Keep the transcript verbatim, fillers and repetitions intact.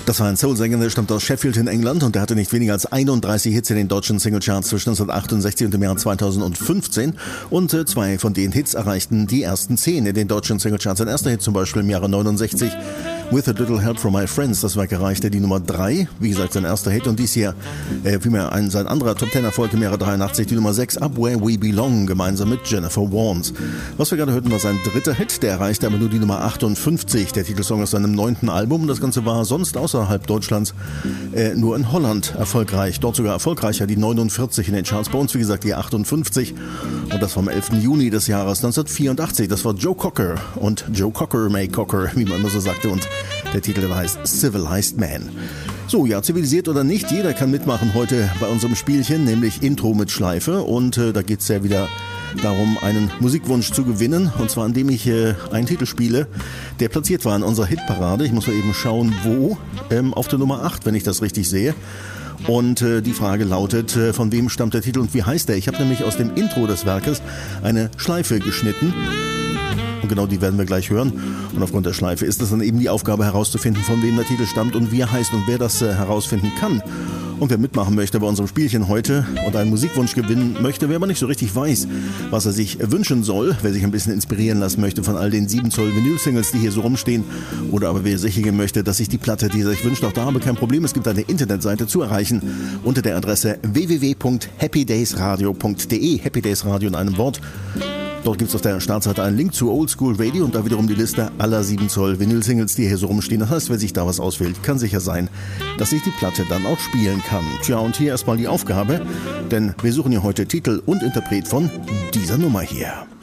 Das war ein Soul-Sänger, der stammt aus Sheffield in England und der hatte nicht weniger als einunddreißig Hits in den deutschen Singlecharts zwischen neunzehnhundertachtundsechzig und dem Jahr zweitausendfünfzehn und äh, zwei von den Hits erreichten die ersten zehn in den deutschen Singlecharts. Ein erster Hit zum Beispiel im Jahre neunundsechzig, With a Little Help from My Friends, das Werk erreichte die Nummer drei, wie gesagt sein erster Hit, und dies hier, äh, vielmehr ein, sein anderer Top-Ten-Erfolg im Jahre dreiundachtzig, die Nummer sechs, Up Where We Belong, gemeinsam mit Jennifer Warnes. Was wir gerade hörten, war sein dritter Hit, der erreichte aber nur die Nummer achtundfünfzig, der Titelsong aus seinem neunten Album. Das Ganze war sonst außerhalb Deutschlands äh, nur in Holland erfolgreich, dort sogar erfolgreicher, die neunundvierzig in den Charts, bei uns wie gesagt die achtundfünfzig, und das vom elften Juni des Jahres neunzehnhundertvierundachtzig. Das war Joe Cocker und Joe Cocker May Cocker, wie man immer so sagte, und der Titel heißt Civilized Man. So, ja, zivilisiert oder nicht, jeder kann mitmachen heute bei unserem Spielchen, nämlich Intro mit Schleife, und äh, da geht es ja wieder darum, einen Musikwunsch zu gewinnen, und zwar indem ich äh, einen Titel spiele, der platziert war in unserer Hitparade. Ich muss mal eben schauen, wo, ähm, auf der Nummer acht, wenn ich das richtig sehe. Und äh, die Frage lautet, äh, von wem stammt der Titel und wie heißt er? Ich habe nämlich aus dem Intro des Werkes eine Schleife geschnitten. Und genau die werden wir gleich hören. Und aufgrund der Schleife ist es dann eben die Aufgabe herauszufinden, von wem der Titel stammt und wie er heißt und wer das äh, herausfinden kann. Und wer mitmachen möchte bei unserem Spielchen heute und einen Musikwunsch gewinnen möchte, wer aber nicht so richtig weiß, was er sich wünschen soll, wer sich ein bisschen inspirieren lassen möchte von all den sieben Zoll Vinyl-Singles, die hier so rumstehen, oder aber wer sicher gehen möchte, dass sich die Platte, die er sich wünscht, auch da habe, kein Problem. Es gibt eine Internetseite zu erreichen unter der Adresse w w w punkt happy days radio punkt d e, Happy Days Radio in einem Wort. Dort gibt es auf der Startseite einen Link zu Old School Radio und da wiederum die Liste aller sieben Zoll Vinyl-Singles, die hier so rumstehen. Das heißt, wer sich da was auswählt, kann sicher sein, dass sich die Platte dann auch spielen kann. Tja, und hier erstmal die Aufgabe, denn wir suchen ja heute Titel und Interpret von dieser Nummer hier.